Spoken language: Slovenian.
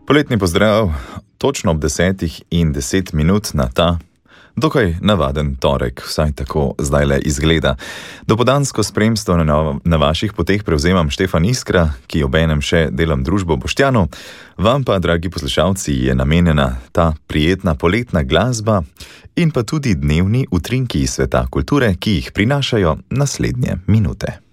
Poletni pozdrav, točno ob 10:10 na ta, dokaj navaden torek, vsaj tako zdajle izgleda. Dopoldansko spremstvo na vaših poteh prevzemam Štefan Iskra, ki obenem še delam družbo Boštjanu. Vam pa, dragi poslušalci, je namenjena ta prijetna poletna glasba in pa tudi dnevni utrinki iz sveta kulture, ki jih prinašajo naslednje minute.